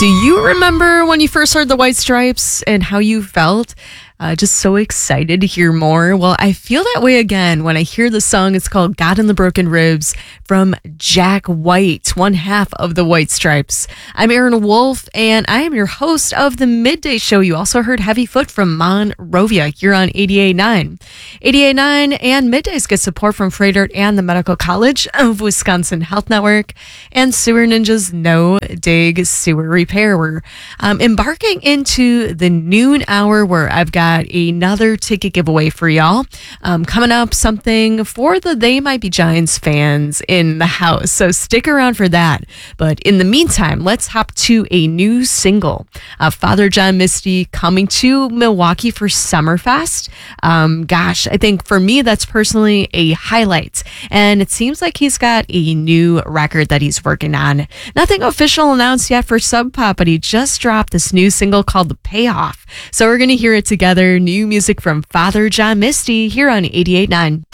Do you remember when you first heard the White Stripes and how you felt? Just so excited to hear more. Well, I feel that way again when I hear the song. It's called God in the Broken Ribs from Jack White, one half of the White Stripes. I'm Aaron Wolf, and I am your host of the Midday Show. You also heard Heavy Foot from Monrovia here on 88.9. 88.9 and Middays get support from Freighter and the Medical College of Wisconsin Health Network and Sewer Ninjas No Dig Sewer Repair. We're embarking into the noon hour where I've got another ticket giveaway for y'all. Coming up, something for the They Might Be Giants fans in the house. So stick around for that. But in the meantime, let's hop to a new single. Father John Misty coming to Milwaukee for Summerfest. I think for me, that's personally a highlight. And it seems like he's got a new record that he's working on. Nothing official announced yet for Sub Pop, but he just dropped this new single called The Payoff. So we're going to hear it together. New music from Father John Misty here on 88.9.